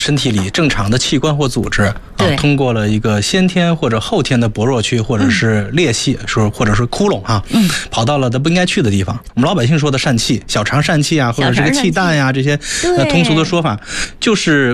身体里正常的器官或组织通过了一个先天或者后天的薄弱区或者是裂隙，或者是窟窿跑到了它不应该去的地方。我们老百姓说的疝气、小肠疝气啊，或者是个气弹呀，这些通俗的说法，就是